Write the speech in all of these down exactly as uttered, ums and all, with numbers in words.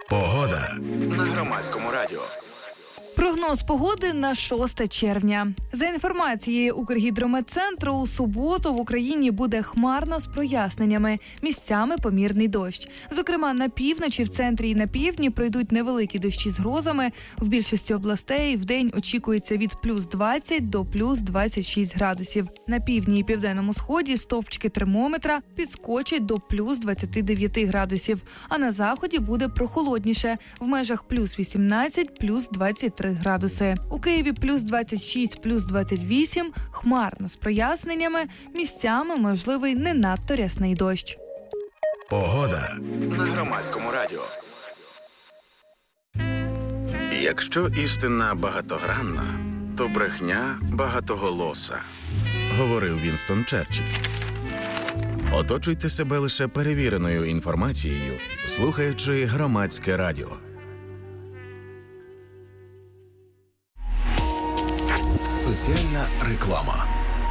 Погода на Громадському радіо. Прогноз погоди на шосте червня. За інформацією Укргідрометцентру, у суботу в Україні буде хмарно з проясненнями. Місцями помірний дощ. Зокрема, на півночі, в центрі і на півдні пройдуть невеликі дощі з грозами. В більшості областей вдень очікується від плюс двадцять до плюс двадцять шість градусів. На півдні і південному сході стовпчики термометра підскочать до плюс двадцять дев'ять градусів. А на заході буде прохолодніше. В межах плюс вісімнадцять, плюс двадцять три градуси. У Києві плюс двадцять шість, плюс двадцять вісім, хмарно з проясненнями, місцями можливий не надто рясний дощ. Погода на Громадському радіо. Якщо істина багатогранна, то брехня багатоголоса, говорив Вінстон Черчилль. Оточуйте себе лише перевіреною інформацією, слухаючи Громадське радіо. Соціальна реклама.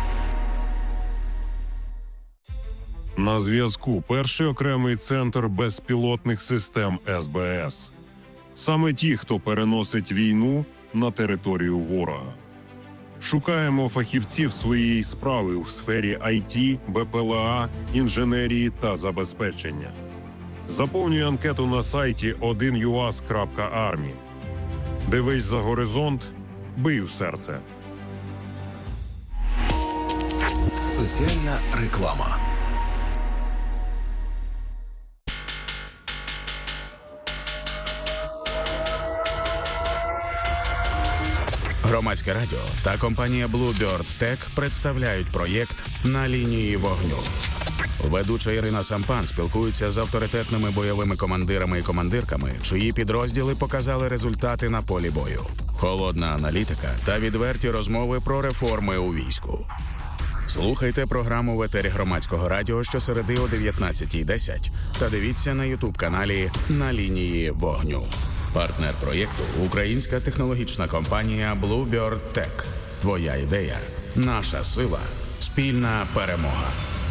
На зв'язку перший окремий центр безпілотних систем ес бе ес. Саме ті, хто переносить війну на територію ворога. Шукаємо фахівців своєї справи у сфері ай ті, бе пе ел а, інженерії та забезпечення. Заповнюй анкету на сайті один ю ас крапка армі. Дивись за горизонт, бий у серце. Соціальна реклама. Громадське радіо та компанія Bluebird Tech представляють проєкт «На лінії вогню». Ведуча Ірина Сампан спілкується з авторитетними бойовими командирами і командирками, чиї підрозділи показали результати на полі бою. Холодна аналітика та відверті розмови про реформи у війську. Слухайте програму в етері Громадського радіо щосереди о дев'ятнадцятій десять та дивіться на ютуб-каналі «На лінії вогню». Партнер проєкту – українська технологічна компанія Bluebird Tech. Твоя ідея – наша сила. Спільна перемога.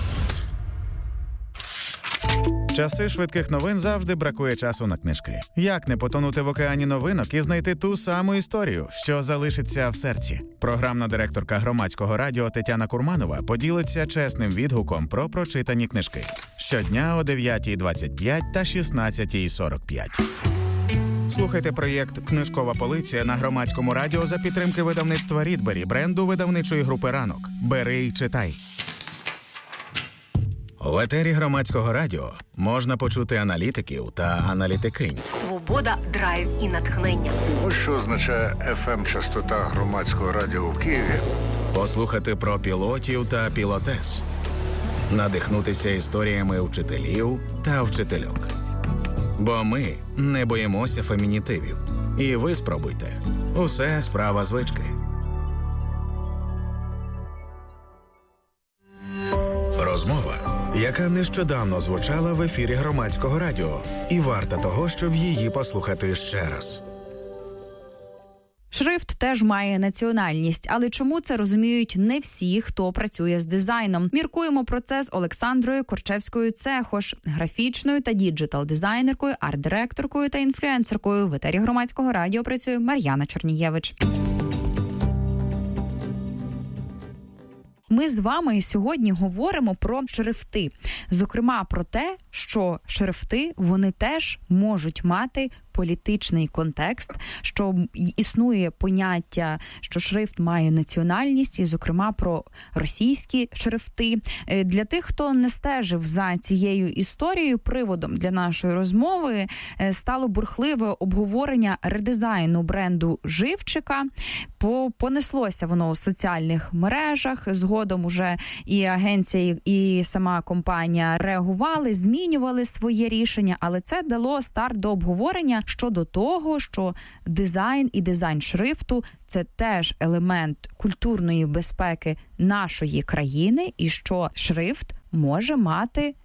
Часи швидких новин завжди бракує часу на книжки. Як не потонути в океані новинок і знайти ту саму історію, що залишиться в серці? Програмна директорка Громадського радіо Тетяна Курманова поділиться чесним відгуком про прочитані книжки. Щодня о дев'ятій двадцять п'ять та шістнадцятій сорок п'ять. Слухайте проєкт «Книжкова полиця» на Громадському радіо за підтримки видавництва «Рідбері», бренду видавничої групи «Ранок». Бери й читай. В етері Громадського радіо можна почути аналітиків та аналітикинь. Свобода, драйв і натхнення. Ось що означає еф ем-частота Громадського радіо в Києві. Послухати про пілотів та пілотес. Надихнутися історіями вчителів та вчительок. Бо ми не боїмося фемінітивів. І ви спробуйте. Усе справа звички. Розмова, яка нещодавно звучала в ефірі Громадського радіо. І варта того, щоб її послухати ще раз. Шрифт теж має національність, але чому це розуміють не всі, хто працює з дизайном? Міркуємо про це з Олександрою Корчевською-Цехош, графічною та діджитал-дизайнеркою, арт-директоркою та інфлюенсеркою. В етері Громадського радіо працює Мар'яна Чорнієвич. Ми з вами сьогодні говоримо про шрифти. Зокрема, про те, що шрифти, вони теж можуть мати політичний контекст, що існує поняття, що шрифт має національність, і, зокрема, про російські шрифти. Для тих, хто не стежив за цією історією, приводом для нашої розмови стало бурхливе обговорення редизайну бренду Живчика. Понеслося воно у соціальних мережах, згодом уже і агенція, і сама компанія реагували, змінювали своє рішення, але це дало старт до обговорення щодо того, що дизайн і дизайн шрифту – це теж елемент культурної безпеки нашої країни, і що шрифт може мати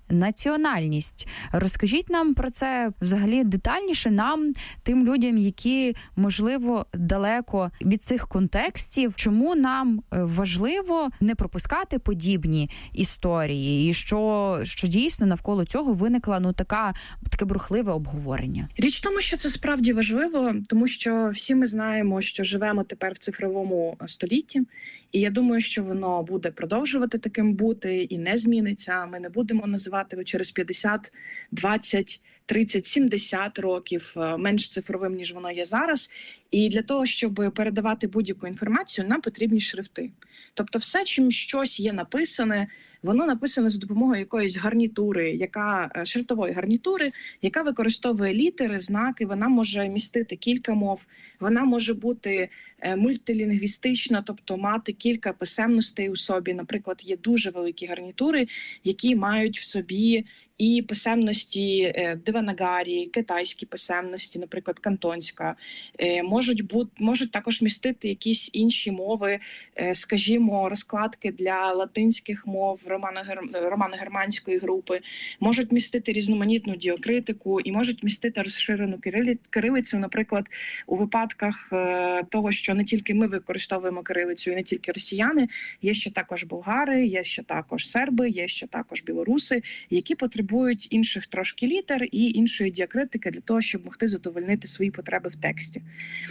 національність. Розкажіть нам про це взагалі детальніше, нам, тим людям, які, можливо, далеко від цих контекстів, чому нам важливо не пропускати подібні історії, і що, що дійсно навколо цього виникла ну така таке бурхливе обговорення. Річ в тому, що це справді важливо, тому що всі ми знаємо, що живемо тепер в цифровому столітті, і я думаю, що воно буде продовжувати таким бути і не зміниться. Ми не будемо називати його через п'ятдесят, двадцять, тридцять, сімдесят років менш цифровим, ніж воно є зараз. І для того, щоб передавати будь-яку інформацію, нам потрібні шрифти. Тобто все, чим щось є написане, воно написане за допомогою якоїсь гарнітури, яка шрифтової гарнітури, яка використовує літери, знаки, вона може містити кілька мов, вона може бути мультилінгвістична, тобто мати кілька писемностей у собі. Наприклад, є дуже великі гарнітури, які мають в собі і писемності деванагарі, китайські писемності, наприклад, кантонська, можуть бути, можуть також містити якісь інші мови, скажімо, розкладки для латинських мов, романо-германської групи, можуть містити різноманітну діакритику і можуть містити розширену кирилицю, наприклад, у випадках того, що не тільки ми використовуємо кирилицю і не тільки росіяни, є ще також болгари, є ще також серби, є ще також білоруси, які потребують інших трошки літер і іншої діакритики для того, щоб могти задовольнити свої потреби в тексті.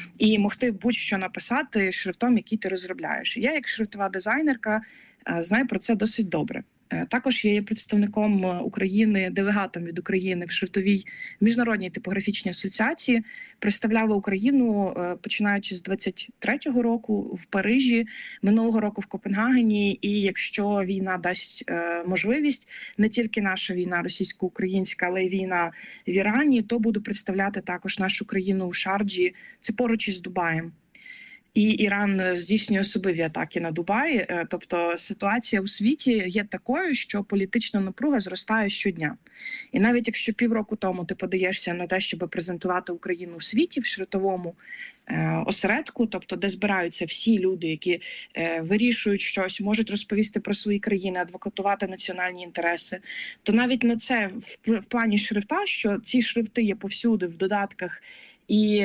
І могти будь-що написати шрифтом, який ти розробляєш. Я, як шрифтова дизайнерка, знаю про це досить добре. Також я є представником України, делегатом від України в шрифтовій міжнародній типографічній асоціації. Представляла Україну, починаючи з двадцять третього року в Парижі, минулого року в Копенгагені. І якщо війна дасть можливість, не тільки наша війна російсько-українська, але й війна в Ірані, то буду представляти також нашу країну у Шарджі, це поруч із Дубаєм. І Іран здійснює особливі атаки на Дубай. Тобто ситуація у світі є такою, що політична напруга зростає щодня. І навіть якщо півроку тому ти подаєшся на те, щоб презентувати Україну у світі в шрифтовому е, осередку, тобто де збираються всі люди, які е, вирішують щось, можуть розповісти про свої країни, адвокатувати національні інтереси, то навіть на це в, в плані шрифта, що ці шрифти є повсюди в додатках, і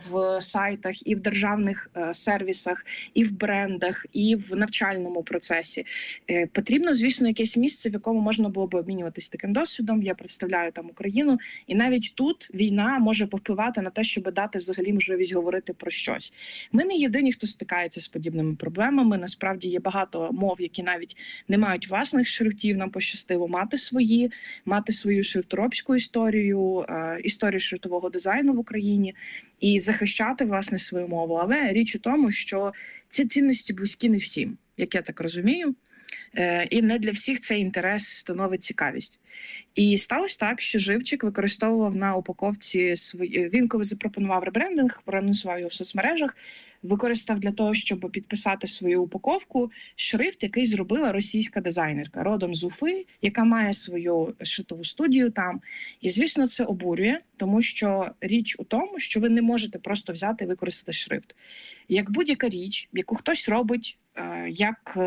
в сайтах, і в державних сервісах, і в брендах, і в навчальному процесі. Потрібно, звісно, якесь місце, в якому можна було б обмінюватись таким досвідом. Я представляю там Україну, і навіть тут війна може повпливати на те, щоб дати взагалі можливість говорити про щось. Ми не єдині, хто стикається з подібними проблемами. Насправді є багато мов, які навіть не мають власних шрифтів. Нам пощастило мати свої, мати свою шрифторобську історію, історію шрифтового дизайну в Україні і захищати, власне, свою мову. Але річ у тому, що ці цінності близькі не всім, як я так розумію, і не для всіх цей інтерес становить цікавість. І сталося так, що Живчик використовував на упаковці свої... Він, коли запропонував ребрендинг, проанонсував його в соцмережах, використав для того, щоб підписати свою упаковку, шрифт, який зробила російська дизайнерка, родом з Уфи, яка має свою шрифтову студію там. І, звісно, це обурює, тому що річ у тому, що ви не можете просто взяти і використати шрифт. Як будь-яка річ, яку хтось робить як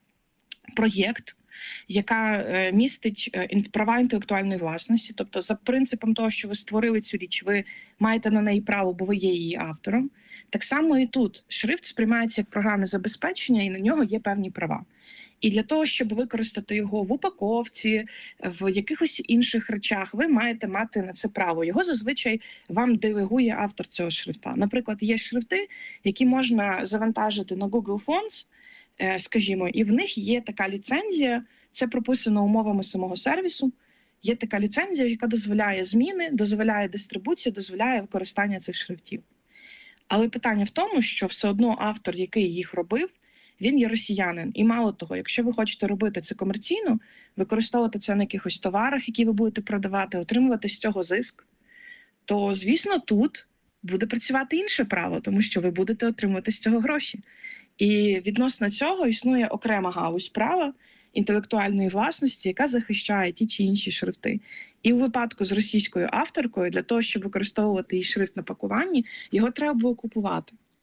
проєкт, яка містить права інтелектуальної власності, тобто за принципом того, що ви створили цю річ, ви маєте на неї право, бо ви є її автором. Так само і тут шрифт сприймається як програмне забезпечення, і на нього є певні права. І для того, щоб використати його в упаковці, в якихось інших речах, ви маєте мати на це право. Його зазвичай вам делегує автор цього шрифта. Наприклад, є шрифти, які можна завантажити на Google Fonts, скажімо, і в них є така ліцензія, це прописано умовами самого сервісу, є така ліцензія, яка дозволяє зміни, дозволяє дистрибуцію, дозволяє використання цих шрифтів. Але питання в тому, що все одно автор, який їх робив, він є росіянин. І мало того, якщо ви хочете робити це комерційно, використовувати це на якихось товарах, які ви будете продавати, отримувати з цього зиск, то, звісно, тут буде працювати інше право, тому що ви будете отримувати з цього гроші. І відносно цього існує окрема галузь права інтелектуальної власності, яка захищає ті чи інші шрифти. І у випадку з російською авторкою, для того, щоб використовувати її шрифт на пакуванні, його треба було купувати.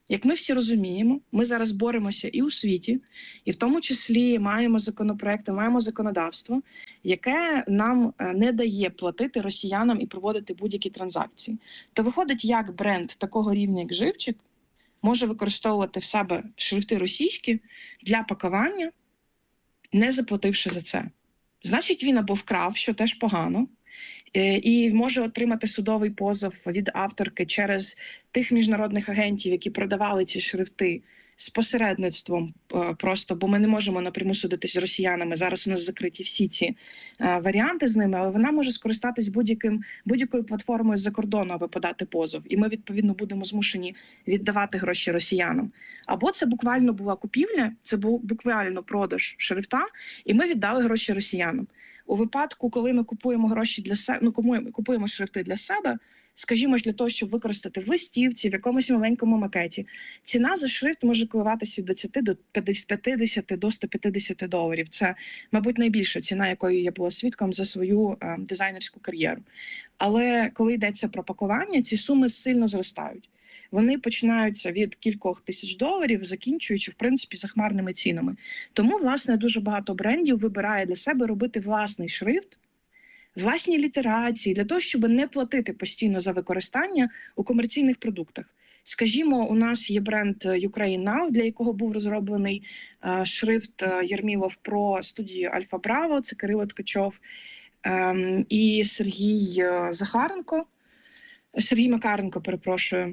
Як ми всі розуміємо, ми зараз боремося і у світі, і в тому числі маємо законопроекти, маємо законодавство, яке нам не дає платити росіянам і проводити будь-які транзакції. То виходить, як бренд такого рівня, як «Живчик», може використовувати в себе шрифти російські для пакування, не заплативши за це. Значить, він або вкрав, що теж погано, і може отримати судовий позов від авторки через тих міжнародних агентів, які продавали ці шрифти з посередництвом просто, бо ми не можемо напряму судитись з росіянами. Зараз у нас закриті всі ці варіанти з ними, але вона може скористатись будь-яким, будь-якою платформою з-за кордону, аби подати позов. І ми, відповідно, будемо змушені віддавати гроші росіянам. Або це буквально була купівля, це був буквально продаж шрифта, і ми віддали гроші росіянам. У випадку, коли ми купуємо гроші для себе, ну, купуємо, купуємо шрифти для себе, скажімо, для того, щоб використати в листівці, в якомусь маленькому макеті, ціна за шрифт може коливатися від двадцяти до п'ятдесяти до ста п'ятдесяти доларів. Це, мабуть, найбільша ціна, якої я була свідком за свою е, дизайнерську кар'єру. Але коли йдеться про пакування, ці суми сильно зростають. Вони починаються від кількох тисяч доларів, закінчуючи, в принципі, захмарними цінами. Тому, власне, дуже багато брендів вибирає для себе робити власний шрифт, власні літерації, для того, щоб не платити постійно за використання у комерційних продуктах. Скажімо, у нас є бренд Ukraine Now, для якого був розроблений е, шрифт Єрмілов про студію Альфа Браво, це Кирило Ткачов е, і Сергій Захаренко, Сергій Макаренко, перепрошую.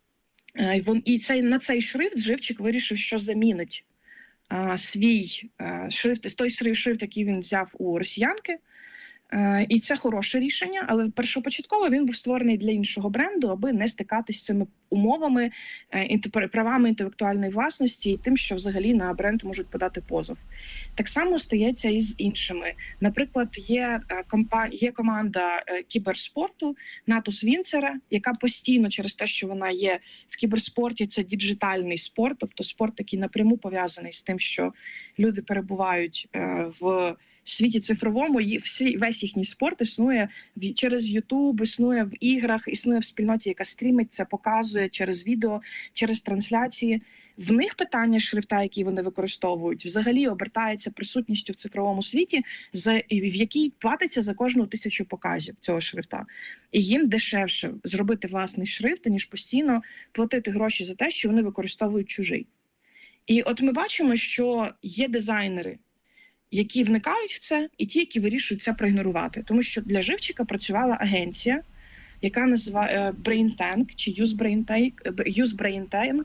І цей, на цей шрифт Живчик вирішив, що замінить а, свій а, шрифт, той шрифт, який він взяв у росіянки. А, і це хороше рішення, але першопочатково він був створений для іншого бренду, аби не стикатись з цими умовами, інтер, правами інтелектуальної власності і тим, що взагалі на бренд можуть подати позов. Так само стається і з іншими. Наприклад, є, компа... є команда кіберспорту Натус Вінцера, яка постійно через те, що вона є в кіберспорті, це діджитальний спорт, тобто спорт, який напряму пов'язаний з тим, що люди перебувають в світі цифровому, всі, весь їхній спорт існує в, через YouTube, існує в іграх, існує в спільноті, яка стрімить це, показує через відео, через трансляції. В них питання шрифта, які вони використовують, взагалі обертається присутністю в цифровому світі, за, в якій платиться за кожну тисячу показів цього шрифта. І їм дешевше зробити власний шрифт, ніж постійно платити гроші за те, що вони використовують чужий. І от ми бачимо, що є дизайнери, які вникають в це, і ті, які вирішують це проігнорувати. Тому що для Живчика працювала агенція, яка називає Brain Tank, чи Use Brain Tank, Use Brain Tank,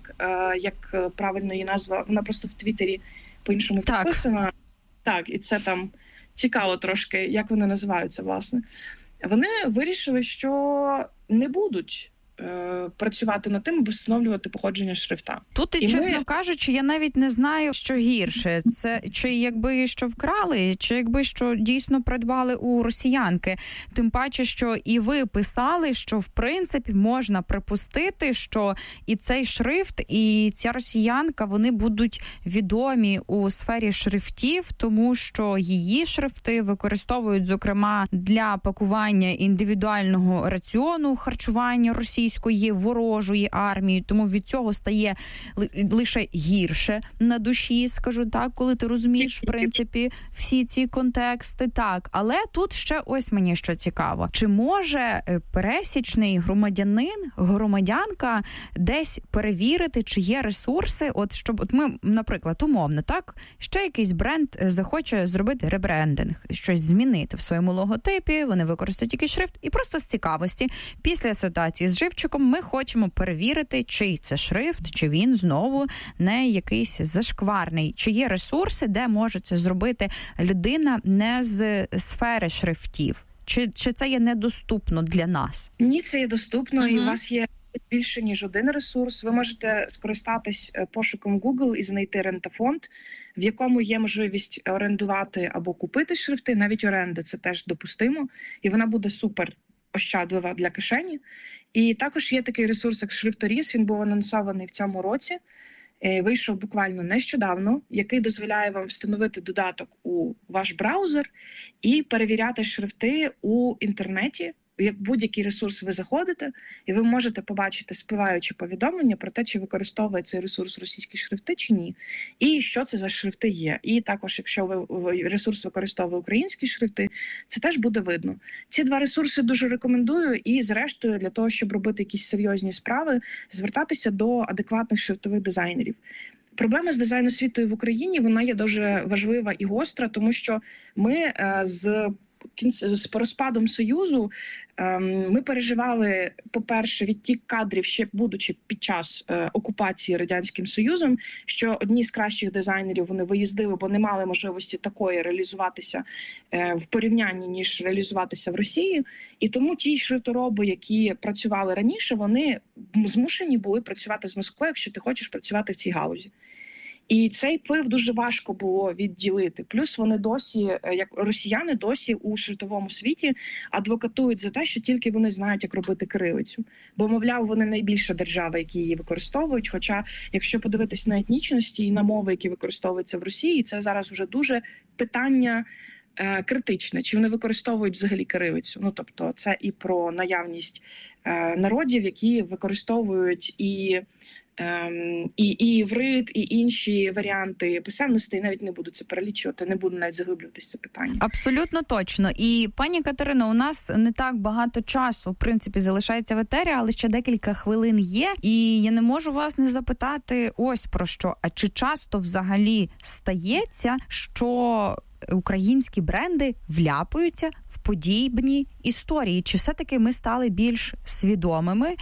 як правильно її назва, вона просто в Твіттері по-іншому так. підписана. Так, і це там цікаво трошки, як вони називаються, власне. Вони вирішили, що не будуть працювати над тим, аби встановлювати походження шрифта. Тут, і, чесно ми... кажучи, я навіть не знаю, що гірше. Це чи якби що вкрали, чи якби що дійсно придбали у росіянки. Тим паче, що і ви писали, що в принципі можна припустити, що і цей шрифт, і ця росіянка, вони будуть відомі у сфері шрифтів, тому що її шрифти використовують, зокрема, для пакування індивідуального раціону харчування російського, ворожої армії, тому від цього стає лише гірше на душі, скажу так, коли ти розумієш, в принципі, всі ці контексти. Так, але тут ще ось мені що цікаво. Чи може пересічний громадянин, громадянка десь перевірити, чи є ресурси, от щоб, от ми, наприклад, умовно, так, ще якийсь бренд захоче зробити ребрендинг, щось змінити в своєму логотипі, вони використають якийсь шрифт, і просто з цікавості, після ситуації з Живчиком, ми хочемо перевірити, чий це шрифт, чи він знову не якийсь зашкварний. Чи є ресурси, де може це зробити людина не з сфери шрифтів? Чи, чи це є недоступно для нас? Ні, це є доступно, uh-huh. і у вас є більше, ніж один ресурс. Ви можете скористатись пошуком Google і знайти рентафонд, в якому є можливість орендувати або купити шрифти, навіть оренда, це теж допустимо, і вона буде супер ощадлива для кишені. І також є такий ресурс, як Шрифторіз, він був анонсований в цьому році, вийшов буквально нещодавно, який дозволяє вам встановити додаток у ваш браузер і перевіряти шрифти у інтернеті як будь-який ресурс ви заходите, і ви можете побачити спливаючі повідомлення про те, чи використовує цей ресурс російські шрифти чи ні, і що це за шрифти є. І також, якщо ви ресурс використовує українські шрифти, це теж буде видно. Ці два ресурси дуже рекомендую, і зрештою, для того, щоб робити якісь серйозні справи, звертатися до адекватних шрифтових дизайнерів. Проблема з дизайн-освітою в Україні, вона є дуже важлива і гостра, тому що ми з з розпадом Союзу ми переживали, по-перше, відтік кадрів, ще будучи під час окупації Радянським Союзом, що одні з кращих дизайнерів, вони виїздили, бо не мали можливості такої реалізуватися в порівнянні, ніж реалізуватися в Росії. І тому ті шрифтороби, які працювали раніше, вони змушені були працювати з Москвою, якщо ти хочеш працювати в цій галузі. І цей вплив дуже важко було відділити. Плюс вони досі, як росіяни, досі у шрифтовому світі адвокатують за те, що тільки вони знають, як робити кирилицю. Бо, мовляв, вони найбільша держава, які її використовують. Хоча, якщо подивитись на етнічності і на мови, які використовуються в Росії, це зараз вже дуже питання е, критичне. Чи вони використовують взагалі кирилицю? Ну, тобто, це і про наявність е, народів, які використовують і Ем, і, і іврит, і інші варіанти писемності, навіть не буду це перелічувати, не буду навіть заглиблюватися в це питання. Абсолютно точно. І, пані Катерино, у нас не так багато часу, в принципі, залишається в етері, але ще декілька хвилин є. І я не можу вас не запитати ось про що. А чи часто взагалі стається, що українські бренди вляпуються в подібні історії? Чи все-таки ми стали більш свідомими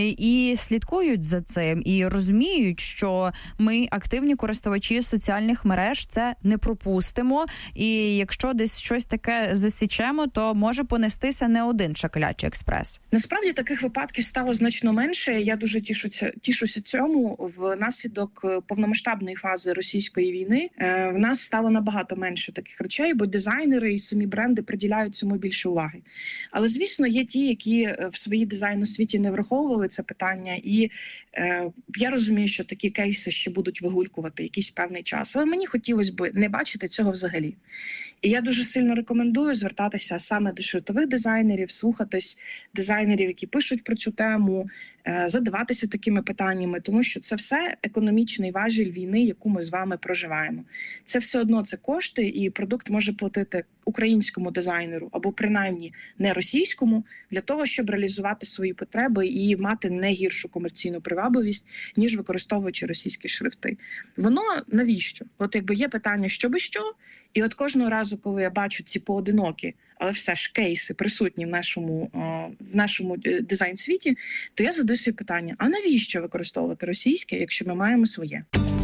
і слідкують за цим, і розуміють, що ми, активні користувачі соціальних мереж, це не пропустимо, і якщо десь щось таке засічемо, то може понестися не один шакалячий експрес? Насправді таких випадків стало значно менше. Я дуже тішуся, тішуся цьому. Внаслідок повномасштабної фази російської війни в нас стало набагато менше таких речей, бо дизайнери і самі бренди приділяють цьому більше уваги. Але, звісно, є ті, які в своїй дизайн-освіті не враховували це питання, і е, я розумію, що такі кейси ще будуть вигулькувати якийсь певний час. Але мені хотілося б не бачити цього взагалі. І я дуже сильно рекомендую звертатися саме до шрифтових дизайнерів, слухатись дизайнерів, які пишуть про цю тему, е, задаватися такими питаннями, тому що це все економічний важіль війни, яку ми з вами проживаємо. Це все одно це кошти, і продукт може платити українському дизайнеру або принаймні не російському, для того, щоб реалізувати свої потреби і мати не гіршу комерційну привабливість, ніж використовуючи російські шрифти. Воно навіщо? От якби є питання, що би що, і от кожного разу, коли я бачу ці поодинокі, але все ж кейси присутні в нашому, в нашому дизайн-світі, то я задаю собі питання, а навіщо використовувати російське, якщо ми маємо своє?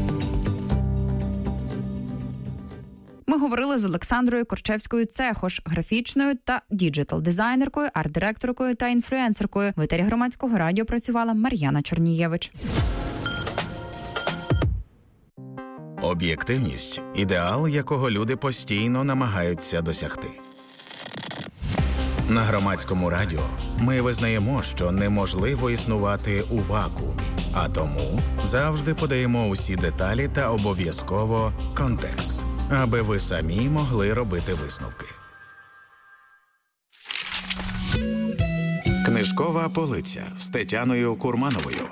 Ми говорили з Олександрою Корчевською-Цехош, графічною та діджитал-дизайнеркою, арт-директоркою та інфлюенсеркою. В етері Громадського радіо працювала Мар'яна Чорнієвич. Об'єктивність – ідеал, якого люди постійно намагаються досягти. На Громадському радіо ми визнаємо, що неможливо існувати у вакуумі, а тому завжди подаємо усі деталі та обов'язково контекст, аби ви самі могли робити висновки. Книжкова полиця з Тетяною Курмановою.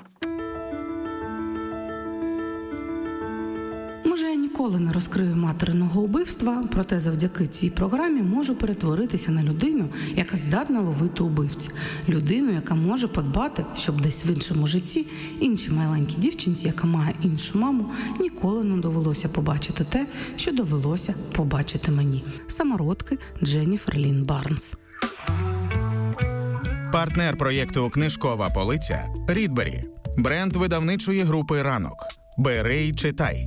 Може, я ніколи не розкрию материного убивства, проте завдяки цій програмі можу перетворитися на людину, яка здатна ловити убивця. Людину, яка може подбати, щоб десь в іншому житті іншій маленькій дівчинці, яка має іншу маму, ніколи не довелося побачити те, що довелося побачити мені. Самородки Дженніфер Лін Барнс. Партнер проєкту «Книжкова полиця» – Рідбері. Бренд видавничої групи «Ранок». Бери й читай.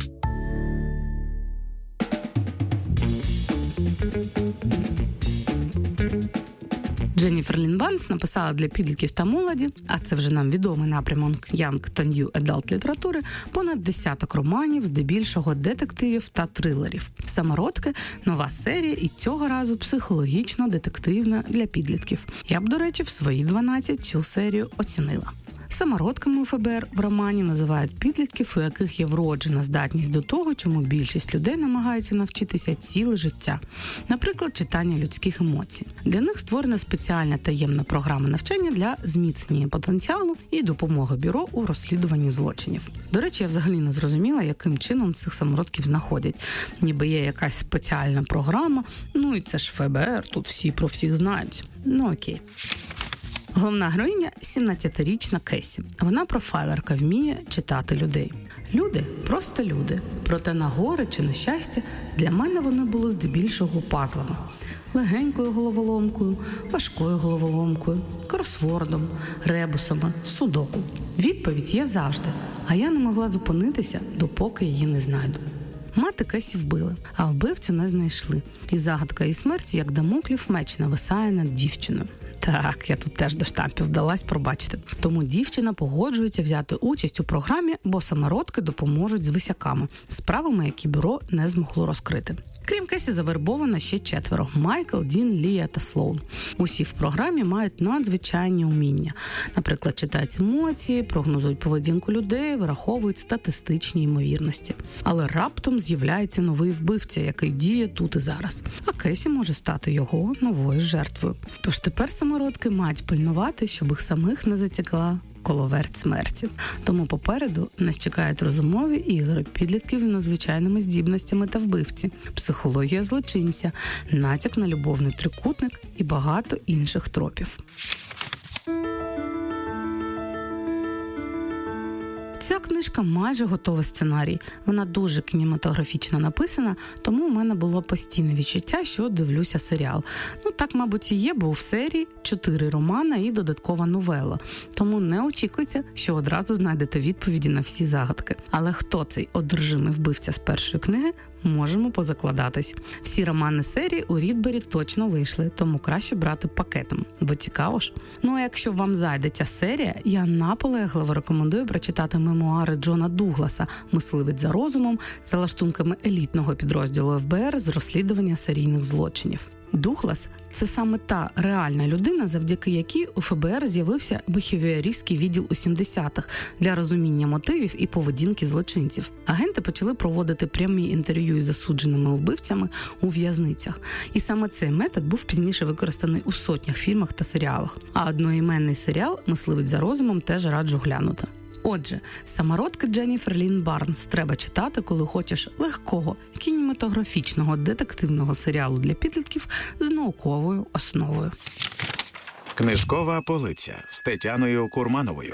Дженніфер Лін Барнс написала для підлітків та молоді, а це вже нам відомий напрямок Young та New Adult літератури, понад десяток романів, здебільшого детективів та трилерів. «Самородки» – нова серія і цього разу психологічно-детективна для підлітків. Я б, до речі, в свої дванадцять цю серію оцінила. Самородками у еф бе ер в романі називають підлітків, у яких є вроджена здатність до того, чому більшість людей намагаються навчитися ціле життя. Наприклад, читання людських емоцій. Для них створена спеціальна таємна програма навчання для зміцнення потенціалу і допомоги бюро у розслідуванні злочинів. До речі, я взагалі не зрозуміла, яким чином цих самородків знаходять. Ніби є якась спеціальна програма, ну і це ж еф бе ер, тут всі про всіх знають. Ну окей. Головна героїня – сімнадцятирічна Кесі. Вона профайлерка, вміє читати людей. Люди – просто люди. Проте на горе чи на щастя для мене вони були здебільшого пазлами. Легенькою головоломкою, важкою головоломкою, кросвордом, ребусами, судоку. Відповідь є завжди, а я не могла зупинитися, допоки її не знайду. Мати Кесі вбили, а вбивцю не знайшли. І загадка її смерті, як дамоклів меч, нависає над дівчиною. Так, я тут теж до штампів вдалась пробачити. Тому дівчина погоджується взяти участь у програмі, бо самородки допоможуть з висяками, справами, які бюро не змогло розкрити. Крім Кесі, завербовано ще четверо – Майкл, Дін, Лія та Слоун. Усі в програмі мають надзвичайні уміння. Наприклад, читають емоції, прогнозують поведінку людей, вираховують статистичні ймовірності. Але раптом з'являється новий вбивця, який діє тут і зараз. А Кесі може стати його новою жертвою. Тож тепер самородки мають пильнувати, щоб їх самих не затягла коловерть смерті. Тому попереду нас чекають розумові ігри, підлітків з надзвичайними здібностями та вбивці, психологія злочинця, натяк на любовний трикутник і багато інших тропів. Ця книжка майже готовий сценарій. Вона дуже кінематографічно написана, тому у мене було постійне відчуття, що дивлюся серіал. Ну, так, мабуть, і є, бо в серії чотири романа і додаткова новела. Тому не очікуйте, що одразу знайдете відповіді на всі загадки. Але хто цей одержимий вбивця з першої книги, можемо позакладатись. Всі романи серії у Рідбері точно вийшли, тому краще брати пакетом, бо цікаво ж. Ну, а якщо вам зайде ця серія, я наполегливо рекомендую прочитати мемуари Джона Дугласа «Мисливець за розумом» за лаштунками елітного підрозділу еф бе ер з розслідування серійних злочинів. Дуглас – це саме та реальна людина, завдяки якій у еф бе ер з'явився бихевіористський відділ у сімдесятих для розуміння мотивів і поведінки злочинців. Агенти почали проводити прямі інтерв'ю із засудженими вбивцями у в'язницях. І саме цей метод був пізніше використаний у сотнях фільмах та серіалах. А одноіменний серіал «Мисливець за розумом» теж раджу глянути. Отже, самородки Дженніфер Лін Барнс треба читати, коли хочеш легкого, кінематографічного детективного серіалу для підлітків з науковою основою. Книжкова полиця з Тетяною Курмановою.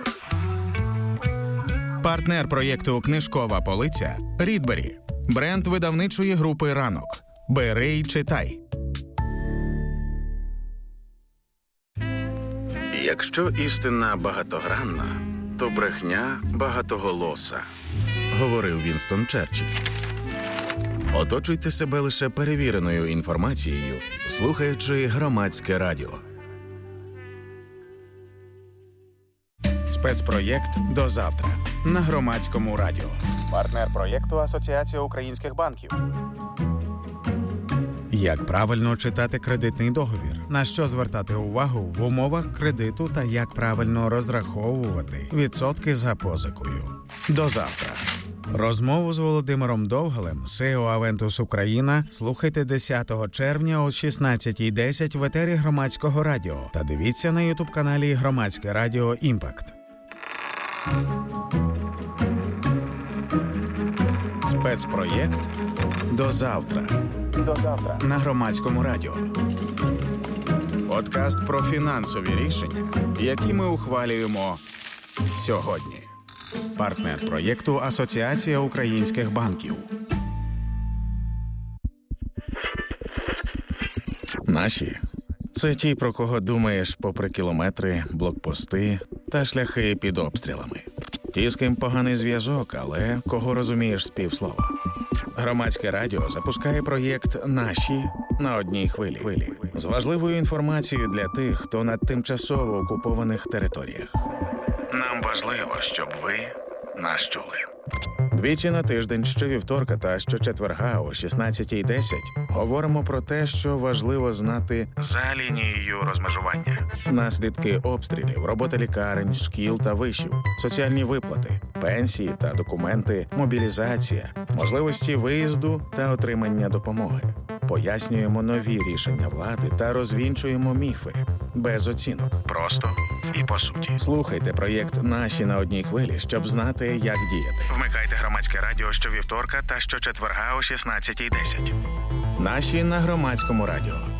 Партнер проєкту «Книжкова полиця» – Рідбері. Бренд видавничої групи «Ранок». Бери й читай. Якщо істина багатогранна, то брехня багатоголоса, говорив Вінстон Черчилль. Оточуйте себе лише перевіреною інформацією, слухаючи Громадське радіо. Спецпроєкт «До завтра» на Громадському радіо. Партнер проєкту Асоціація українських банків. Як правильно читати кредитний договір? На що звертати увагу в умовах кредиту та як правильно розраховувати відсотки за позикою? До завтра. Розмову з Володимиром Довгалем, сі і о Aventus Україна, слухайте десятого червня о шістнадцятій десять в етері Громадського радіо та дивіться на ютуб-каналі Громадське радіо «Імпакт». Спецпроєкт «До завтра». До завтра на Громадському радіо. Подкаст про фінансові рішення, які ми ухвалюємо сьогодні. Партнер проєкту Асоціація українських банків. Наші – це ті, про кого думаєш попри кілометри, блокпости та шляхи під обстрілами. Ті, з ким поганий зв'язок, але кого розумієш з півслова. Громадське радіо запускає проєкт «Наші» на одній хвилі. З важливою інформацією для тих, хто на тимчасово окупованих територіях. Нам важливо, щоб ви нас чули. Двічі на тиждень, щовівторка та щочетверга о шістнадцятій десять Говоримо про те, що важливо знати за лінією розмежування. Наслідки обстрілів, робота лікарень, шкіл та вишів, соціальні виплати, пенсії та документи, мобілізація, можливості виїзду та отримання допомоги. Пояснюємо нові рішення влади та розвінчуємо міфи. Без оцінок. Просто і по суті. Слухайте проєкт «Наші на одній хвилі», щоб знати, як діяти. Вмикайте Громадське радіо щовівторка та щочетверга о шістнадцятій десять. Наші на Громадському радіо.